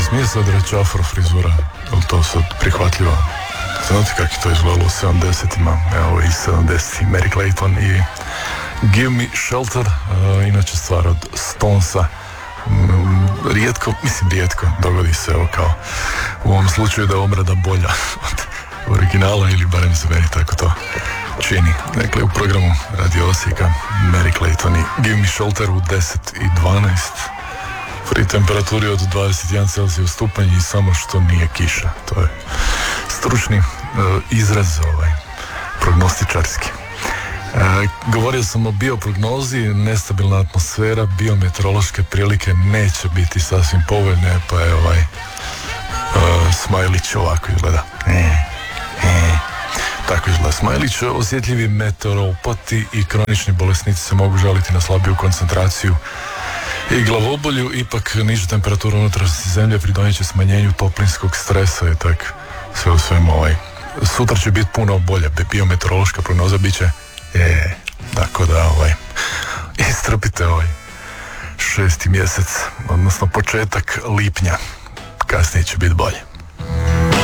smije sad reći afro frizura, je li to sad prihvatljivo? Znate kako je to izgledalo u 70-ima, evo i 70-i, Mary Clayton i Give Me Shelter, inače stvar od Stonesa. Rijetko dogodi se, evo kao u ovom slučaju, da je obrada bolja od originala, ili barem se meni tako to čini. Dakle, u programu Radio Osijeka Mary Clayton i Give Me Shelter u 10:12, pri temperaturi od 21 Celsius stupanj i samo što nije kiša. To je stručni izraz prognostičarski. Govorio sam o bioprognozi, nestabilna atmosfera, biometeorološke prilike neće biti sasvim povoljne, pa je Smajlić ovako izgleda. Tako izgleda Smajlić. Osjetljivi meteoropati i kronični bolesnici se mogu žaliti na slabiju koncentraciju i glavobolju. Ipak niža temperatura unutrašnjosti zemlje pridonijet će smanjenju toplinskog stresa i tak sve u svemu sutra će biti puno bolje. Biometeorološka prognoza bit će tako da istrpite 6. mjesec, odnosno početak lipnja, kasnije će biti bolje.